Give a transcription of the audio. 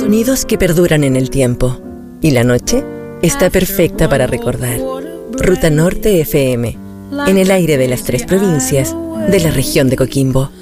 Sonidos que perduran en el tiempo. Y la noche está perfecta para recordar. Ruta Norte FM, en el aire de las 3 provincias de la región de Coquimbo.